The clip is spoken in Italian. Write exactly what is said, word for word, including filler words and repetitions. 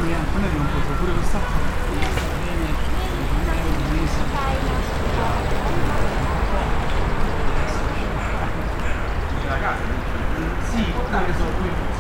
noi abbiamo un po' pure questa ragazzi, sì, dai, sono qui.